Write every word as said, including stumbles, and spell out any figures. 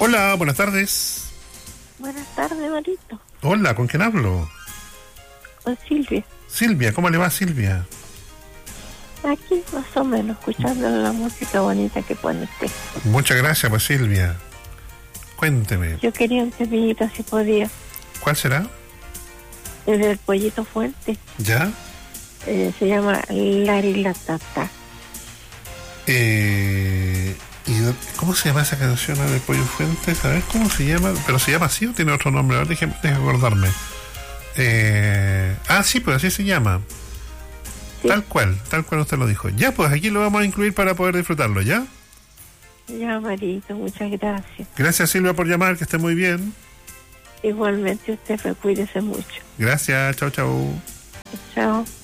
Hola, buenas tardes. Buenas tardes, Marito. Hola, ¿con quién hablo? Con Silvia. Silvia, ¿cómo le va, Silvia? Aquí, más o menos, escuchando la música bonita que pone usted. Muchas gracias, pues, Silvia. Cuénteme. Yo quería un temita, si podía. ¿Cuál será? El del Pollito Fuente. ¿Ya? Eh, se llama Lari la Tata. Eh, ¿Y cómo se llama esa canción de Pollo Fuentes? ¿Sabes cómo se llama? ¿Pero se llama así o tiene otro nombre? Ahora déjeme, déjeme acordarme. Eh, ah, sí, pues así se llama. Sí. Tal cual, tal cual usted lo dijo. Ya, pues aquí lo vamos a incluir para poder disfrutarlo, ¿ya? Ya, Marito, muchas gracias. Gracias, Silvia, por llamar, que esté muy bien. Igualmente usted, cuídese mucho. Gracias, chao, chao. Chao.